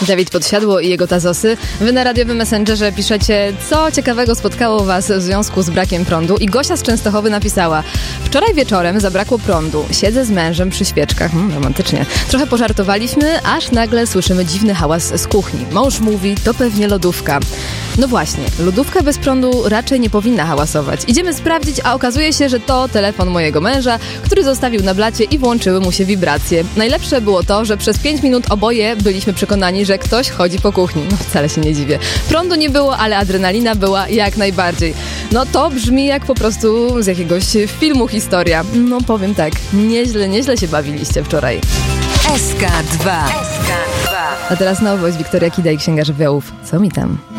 Dawid Podsiadło i jego tazosy. Wy na radiowym Messengerze piszecie, co ciekawego spotkało was w związku z brakiem prądu. I Gosia z Częstochowy napisała: wczoraj wieczorem zabrakło prądu. Siedzę z mężem przy świeczkach. Romantycznie. Trochę pożartowaliśmy, aż nagle słyszymy dziwny hałas z kuchni. Mąż mówi, to pewnie lodówka. No właśnie, lodówka bez prądu raczej nie powinna hałasować. Idziemy sprawdzić, a okazuje się, że to telefon mojego męża, który zostawił na blacie i włączyły mu się wibracje. Najlepsze było to, że przez 5 minut oboje byliśmy przekonani, że ktoś chodzi po kuchni. No wcale się nie dziwię. Prądu nie było, ale adrenalina była jak najbardziej. No to brzmi jak po prostu z jakiegoś filmu historia. No powiem tak, nieźle się bawiliście wczoraj. SK2. A teraz nowość, Wiktoria Kida i Księga Żywiołów. Co mi tam?